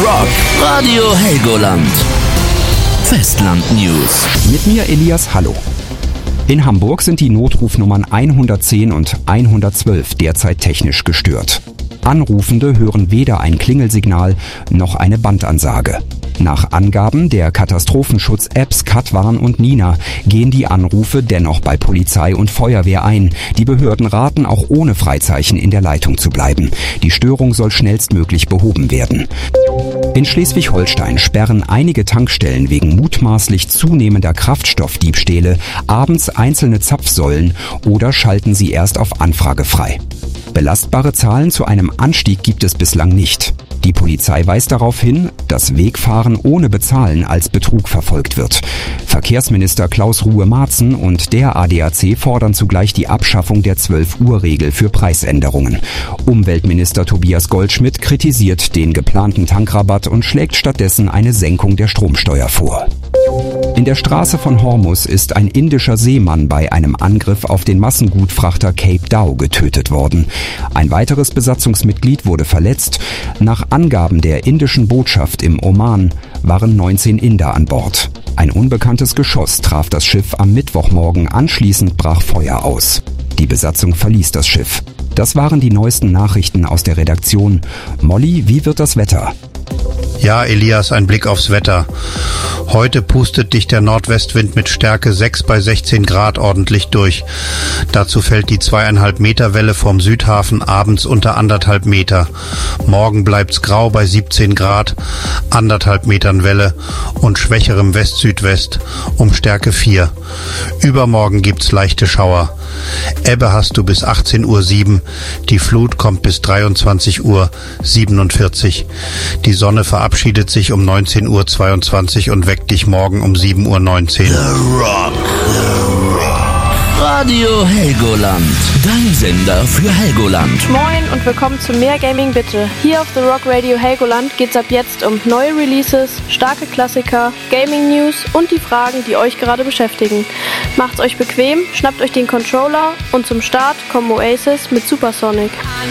Rock Radio Helgoland. Festland News. Mit mir Elias, hallo. In Hamburg sind die Notrufnummern 110 und 112 derzeit technisch gestört. Anrufende hören weder ein Klingelsignal noch eine Bandansage. Nach Angaben der Katastrophenschutz-Apps Katwarn und Nina gehen die Anrufe dennoch bei Polizei und Feuerwehr ein. Die Behörden raten, auch ohne Freizeichen in der Leitung zu bleiben. Die Störung soll schnellstmöglich behoben werden. In Schleswig-Holstein sperren einige Tankstellen wegen mutmaßlich zunehmender Kraftstoffdiebstähle abends einzelne Zapfsäulen oder schalten sie erst auf Anfrage frei. Belastbare Zahlen zu einem Anstieg gibt es bislang nicht. Die Polizei weist darauf hin, dass Wegfahren ohne Bezahlen als Betrug verfolgt wird. Verkehrsminister Klaus Ruhe-Marzen und der ADAC fordern zugleich die Abschaffung der 12-Uhr-Regel für Preisänderungen. Umweltminister Tobias Goldschmidt kritisiert den geplanten Tankrabatt und schlägt stattdessen eine Senkung der Stromsteuer vor. In der Straße von Hormuz ist ein indischer Seemann bei einem Angriff auf den Massengutfrachter Cape Dao getötet worden. Ein weiteres Besatzungsmitglied wurde verletzt. Nach Angaben der indischen Botschaft im Oman waren 19 Inder an Bord. Ein unbekanntes Geschoss traf das Schiff am Mittwochmorgen, anschließend brach Feuer aus. Die Besatzung verließ das Schiff. Das waren die neuesten Nachrichten aus der Redaktion. Molly, wie wird das Wetter? Ja, Elias, ein Blick aufs Wetter. Heute pustet dich der Nordwestwind mit Stärke 6 bei 16 Grad ordentlich durch. Dazu fällt die 2,5 Meter Welle vom Südhafen abends unter 1,5 Meter. Morgen bleibt's grau bei 17 Grad, 1,5 Metern Welle und schwächerem West-Südwest um Stärke 4. Übermorgen gibt's leichte Schauer. Ebbe hast du bis 18:07 Uhr, die Flut kommt bis 23:47 Uhr. Die Sonne verabschiedet sich um 19:22 Uhr und weckt dich morgen um 7:19 Uhr. The Rock. Radio Helgoland. Dein Sender für Helgoland. Moin und willkommen zu Mehr Gaming Bitte. Hier auf The Rock Radio Helgoland geht's ab jetzt um neue Releases, starke Klassiker, Gaming News und die Fragen, die euch gerade beschäftigen. Macht's euch bequem, schnappt euch den Controller und zum Start kommen Oasis mit Supersonic.